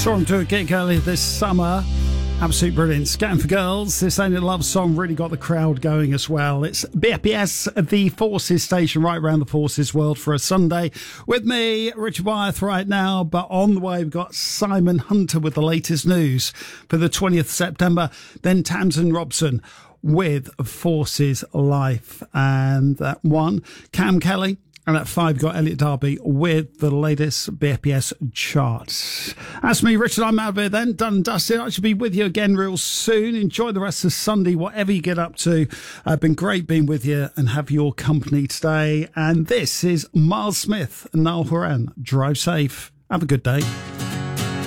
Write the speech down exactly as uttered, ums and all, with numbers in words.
Saw him do a gig earlier this summer. Absolute brilliant. Scatting for Girls. This Ain't It Love song really got the crowd going as well. It's B F B S, the Forces station, right around the Forces world for a Sunday. With me, Richard Wyeth, right now. But on the way, we've got Simon Hunter with the latest news for the twentieth of September. Then Tamsin Robson with Forces Life. And at one, Cam Kelly. And at five, got Elliot Darby with the latest B F B S charts. That's me, Richard. I'm out of here then. Done and dusted. I should be with you again real soon. Enjoy the rest of Sunday, whatever you get up to. Uh, been great being with you and have your company today. And this is Miles Smith and Niall Horan. Drive safe. Have a good day.